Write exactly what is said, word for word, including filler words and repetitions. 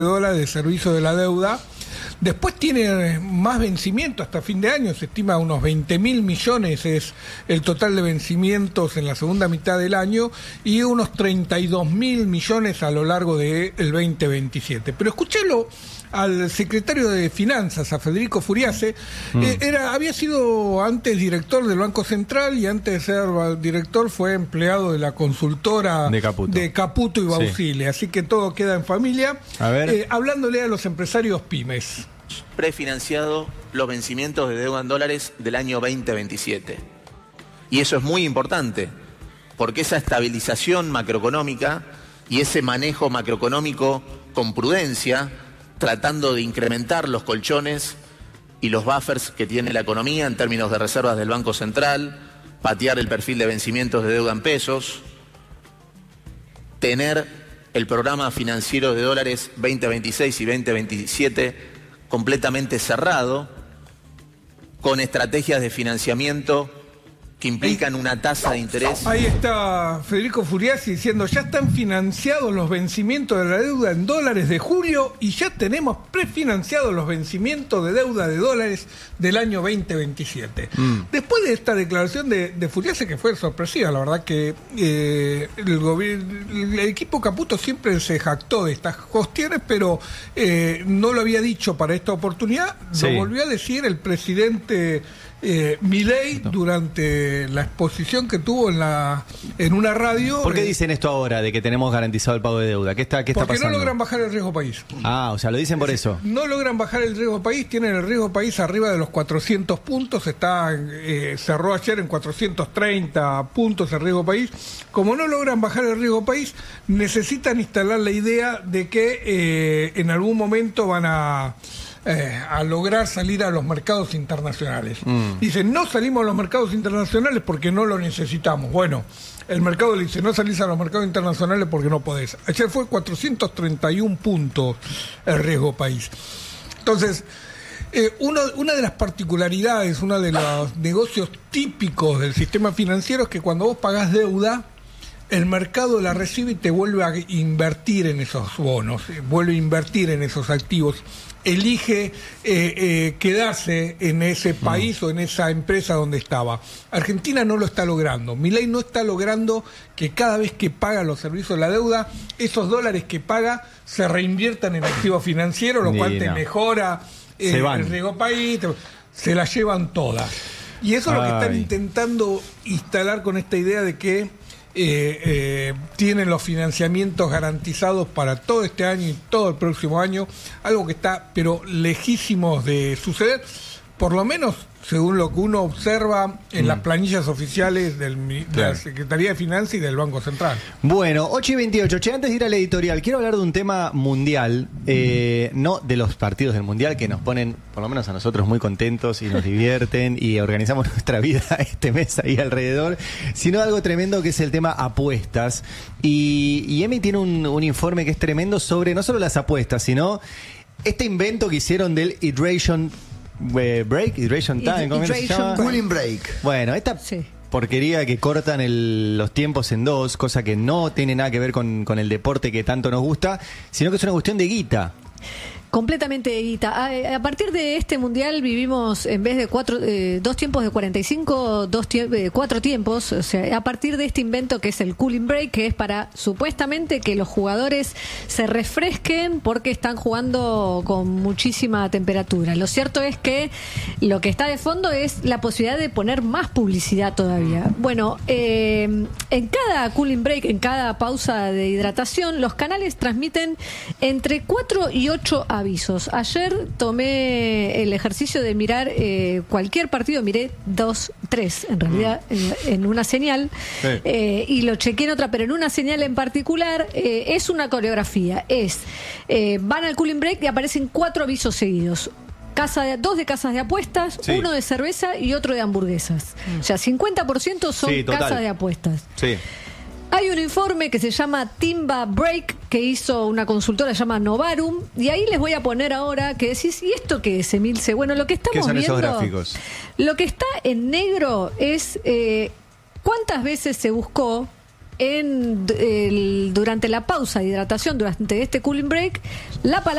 dólares de servicio de la deuda. Después tiene más vencimiento hasta fin de año, se estima unos veinte mil millones es el total de vencimientos en la segunda mitad del año y unos treinta y dos mil millones a lo largo del veinte veintisiete. Pero escúchelo al secretario de Finanzas, a Federico Furiase, mm. eh, era, había sido antes director del Banco Central y antes de ser director fue empleado de la consultora de Caputo, de Caputo y Bausile, sí. Así que todo queda en familia. A ver. Eh, hablándole a los empresarios pymes. Prefinanciado los vencimientos de deuda en dólares del año veinte veintisiete. Y eso es muy importante, porque esa estabilización macroeconómica y ese manejo macroeconómico con prudencia, tratando de incrementar los colchones y los buffers que tiene la economía en términos de reservas del Banco Central, patear el perfil de vencimientos de deuda en pesos, tener el programa financiero de dólares veinte veintiséis y veinte veintisiete completamente cerrado, con estrategias de financiamiento que implican una tasa de interés. Ahí está Federico Furiasi diciendo, ya están financiados los vencimientos de la deuda en dólares de julio y ya tenemos prefinanciados los vencimientos de deuda de dólares del año veinte veintisiete. Mm. Después de esta declaración de, de Furiasi, que fue sorpresiva, la verdad que eh, el, el equipo Caputo siempre se jactó de estas cuestiones, pero eh, no lo había dicho para esta oportunidad, sí. Lo volvió a decir el presidente Eh, Milei durante la exposición que tuvo en la en una radio. ¿Por qué eh, dicen esto ahora de que tenemos garantizado el pago de deuda? ¿Qué está, qué está porque pasando? no logran bajar el riesgo país. Ah, o sea, lo dicen por eso. No logran bajar el riesgo país, tienen el riesgo país arriba de los cuatrocientos puntos, está eh, cerró ayer en cuatrocientos treinta puntos el riesgo país. Como no logran bajar el riesgo país, necesitan instalar la idea de que eh, en algún momento van a Eh, a lograr salir a los mercados internacionales. Mm. Dicen, no salimos a los mercados internacionales porque no lo necesitamos. Bueno, el mercado le dice, no salís a los mercados internacionales porque no podés. Ayer fue cuatrocientos treinta y un puntos el riesgo país. Entonces, eh, uno, una de las particularidades, uno de los negocios típicos del sistema financiero es que cuando vos pagás deuda, el mercado la recibe y te vuelve a invertir en esos bonos, vuelve a invertir en esos activos. Elige eh, eh, quedarse en ese país mm. o en esa empresa donde estaba. Argentina no lo está logrando. Milei no está logrando que cada vez que paga los servicios de la deuda, esos dólares que paga se reinviertan en activos financieros, lo cual te no. mejora eh, el riesgo país, te, se la llevan todas. Y eso es lo que están intentando instalar con esta idea de que Eh, eh, tienen los financiamientos garantizados para todo este año y todo el próximo año, algo que está pero lejísimos de suceder, por lo menos según lo que uno observa en mm. las planillas oficiales del, de claro. la Secretaría de Finanzas y del Banco Central. Bueno, ocho y veintiocho, che, antes de ir a la editorial, quiero hablar de un tema mundial, eh, no de los partidos del Mundial que nos ponen, por lo menos a nosotros, muy contentos y nos divierten y organizamos nuestra vida este mes ahí alrededor, sino algo tremendo que es el tema apuestas. Y, y Emi tiene un, un informe que es tremendo sobre no solo las apuestas, sino este invento que hicieron del hydration break, hydration time, ¿cómo se llama? Cooling break. Bueno, esta sí. porquería que cortan el, los tiempos en dos, cosa que no tiene nada que ver con, con el deporte que tanto nos gusta, sino que es una cuestión de guita. Completamente, Guita. A, a partir de este mundial vivimos, en vez de cuatro, eh, dos tiempos de cuarenta y cinco, dos tie- eh, cuatro tiempos. O sea, a partir de este invento que es el cooling break, que es para supuestamente que los jugadores se refresquen porque están jugando con muchísima temperatura. Lo cierto es que lo que está de fondo es la posibilidad de poner más publicidad todavía. Bueno, eh, en cada cooling break, en cada pausa de hidratación, los canales transmiten entre cuatro y ocho avisos. Ayer tomé el ejercicio de mirar eh, cualquier partido, miré dos, tres en realidad, eh, en una señal, sí. eh, y lo chequeé en otra, pero en una señal en particular eh, es una coreografía, es eh, van al cooling break y aparecen cuatro avisos seguidos. Casa de, dos de casas de apuestas, sí. uno de cerveza y otro de hamburguesas. Mm. O sea, cincuenta por ciento son sí, casas de apuestas. Sí. Hay un informe que se llama Timba Break, que hizo una consultora, se llama Novarum, y ahí les voy a poner ahora que decís, ¿y esto qué es, Emilce? Bueno, lo que estamos ¿Qué son viendo, esos gráficos? Lo que está en negro es eh, cuántas veces se buscó en el, durante la pausa de hidratación, durante este cooling break, la palabra